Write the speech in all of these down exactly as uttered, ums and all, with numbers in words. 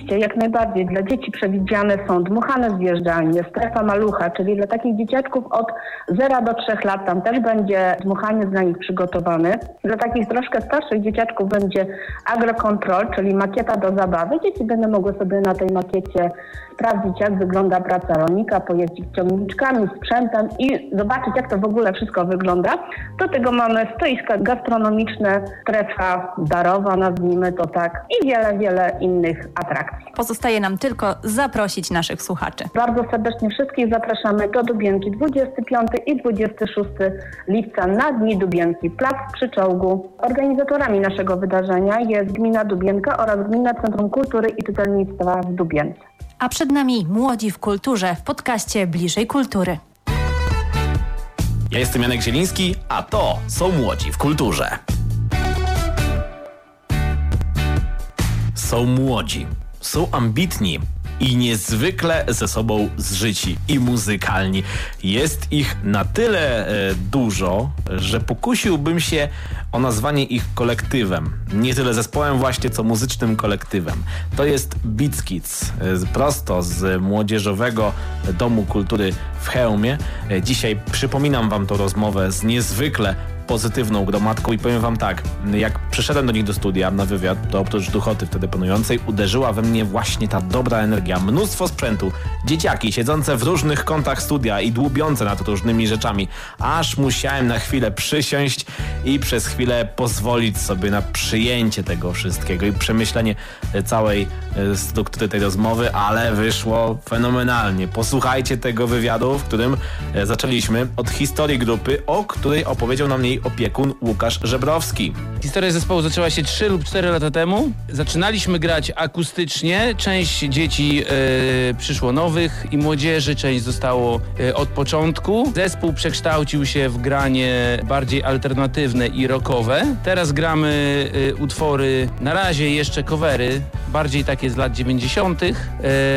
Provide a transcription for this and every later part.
oczywiście jak najbardziej dla dzieci przewidziane są dmuchane zjeżdżalnie, strefa malucha, czyli dla takich dzieciaczków od zera do trzech lat tam też będzie dmuchaniec dla nich przygotowany. Dla takich troszkę starszych dzieciaczków będzie agrokontrol, czyli makieta do zabawy. Dzieci będą mogły sobie na tej makiecie sprawdzić, jak wygląda praca rolnika, pojeździć ciągniczkami, sprzętem i zobaczyć, jak to w ogóle wszystko wygląda. Do tego mamy stoiska gastronomiczne, strefa barowa, nazwijmy to tak, i wiele, wiele innych atrakcji. Pozostaje nam tylko zaprosić naszych słuchaczy. Bardzo serdecznie wszystkich zapraszamy do Dubienki dwudziestego piątego i dwudziestego szóstego lipca na Dni Dubienki, plac przy Czołgu. Organizatorami naszego wydarzenia jest Gmina Dubienka oraz Gminne Centrum Kultury i Czytelnictwa w Dubience. A przed nami Młodzi w Kulturze w podcaście Bliżej Kultury. Ja jestem Janek Zieliński, a to są Młodzi w Kulturze. Są młodzi, są ambitni i niezwykle ze sobą zżyci i muzykalni. Jest ich na tyle e, dużo, że pokusiłbym się o nazwanie ich kolektywem. Nie tyle zespołem właśnie, co muzycznym kolektywem. To jest Beats Kids, e, prosto z Młodzieżowego Domu Kultury w Chełmie. E, dzisiaj przypominam wam tą rozmowę z niezwykle pozytywną gromadką i powiem wam tak, jak przyszedłem do nich do studia na wywiad, to oprócz duchoty wtedy panującej, uderzyła we mnie właśnie ta dobra energia, mnóstwo sprzętu, dzieciaki siedzące w różnych kątach studia i dłubiące nad różnymi rzeczami, aż musiałem na chwilę przysiąść i przez chwilę pozwolić sobie na przyjęcie tego wszystkiego i przemyślenie całej struktury tej rozmowy, ale wyszło fenomenalnie. Posłuchajcie tego wywiadu, w którym zaczęliśmy od historii grupy, o której opowiedział nam jej opiekun Łukasz Żebrowski. Historia zespołu zaczęła się trzy lub cztery lata temu. Zaczynaliśmy grać akustycznie. Część dzieci e, przyszło nowych i młodzieży, część zostało e, od początku. Zespół przekształcił się w granie bardziej alternatywne i rockowe. Teraz gramy e, utwory, na razie jeszcze covery, bardziej takie z lat dziewięćdziesiątych.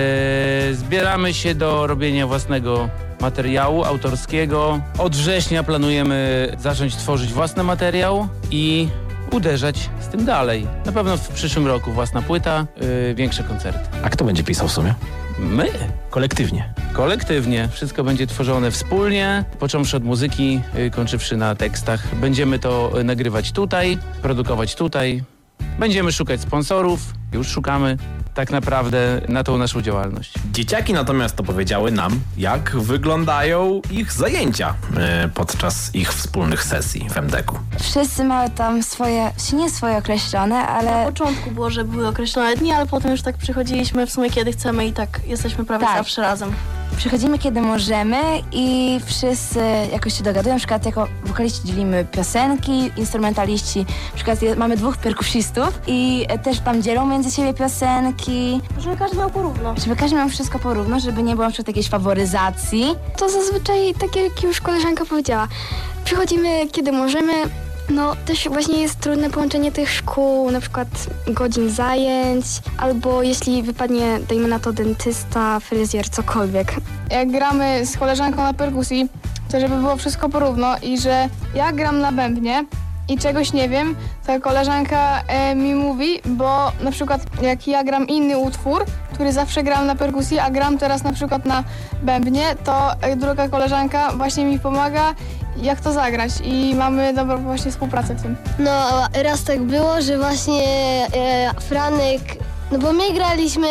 E, zbieramy się do robienia własnego materiału autorskiego. Od września planujemy zacząć tworzyć własny materiał i uderzać z tym dalej. Na pewno w przyszłym roku własna płyta, yy, większe koncerty. A kto będzie pisał w sumie? My. Kolektywnie. Kolektywnie. Wszystko będzie tworzone wspólnie, począwszy od muzyki, yy, kończywszy na tekstach. Będziemy to yy, nagrywać tutaj, produkować tutaj. Będziemy szukać sponsorów, już szukamy tak naprawdę na tą naszą działalność. Dzieciaki natomiast opowiedziały nam, jak wyglądają ich zajęcia e, podczas ich wspólnych sesji w em de ku. Wszyscy mają tam swoje, nie swoje określone, ale... Na początku było, że były określone dni, ale potem już tak przychodziliśmy w sumie kiedy chcemy i tak jesteśmy prawie tak. zawsze razem. Przychodzimy kiedy możemy i wszyscy jakoś się dogadują. Na przykład jako wokaliści dzielimy piosenki, instrumentaliści, na przykład jest, mamy dwóch perkusistów i też tam dzielą między siebie piosenki. Żeby każdy miał porówno. Żeby każdy miał wszystko porówno, żeby nie było na przykład jakiejś faworyzacji. To zazwyczaj, tak jak już koleżanka powiedziała, przychodzimy kiedy możemy. No też właśnie jest trudne połączenie tych szkół, na przykład godzin zajęć, albo jeśli wypadnie, dajmy na to dentysta, fryzjer, cokolwiek. Jak gramy z koleżanką na perkusji, to żeby było wszystko porówno i że ja gram na bębnie i czegoś nie wiem, to koleżanka e, mi mówi, bo na przykład jak ja gram inny utwór, który zawsze gram na perkusji, a gram teraz na przykład na bębnie, to e, druga koleżanka właśnie mi pomaga, jak to zagrać i mamy dobrą właśnie współpracę w tym. No raz tak było, że właśnie e, Franek, no bo my graliśmy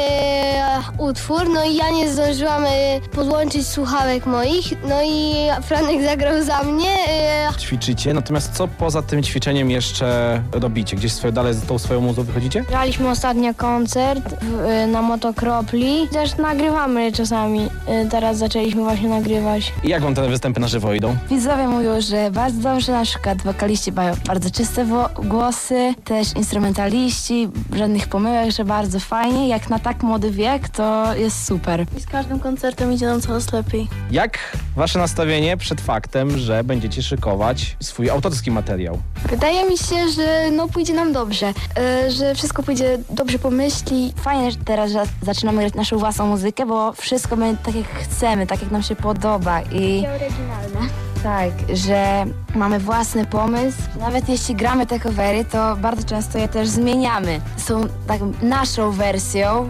e, utwór, no i ja nie zdążyłam e, podłączyć słuchawek moich, no i Franek zagrał za mnie. E, Ćwiczycie, natomiast co poza tym ćwiczeniem jeszcze robicie? Gdzieś swoje, dalej z tą swoją muzą wychodzicie? Graliśmy ostatnio koncert w, na Motokropli. Też nagrywamy czasami. Teraz zaczęliśmy właśnie nagrywać. I jak wam te występy na żywo idą? Widzowie mówią, że bardzo dobrze, na przykład wokaliści mają bardzo czyste głosy, też instrumentaliści, żadnych pomyłek, że bardzo fajnie. Jak na tak młody wiek, to jest super. I z każdym koncertem idzie nam coraz lepiej. Jak wasze nastawienie przed faktem, że będziecie szykować swój autorski materiał? Wydaje mi się, że no pójdzie nam dobrze, e, że wszystko pójdzie dobrze po myśli. Fajnie, że teraz że zaczynamy grać naszą własną muzykę, bo wszystko będzie tak jak chcemy, tak jak nam się podoba. I takie oryginalne. Tak, że mamy własny pomysł. Nawet jeśli gramy te covery, to bardzo często je też zmieniamy. Są tak naszą wersją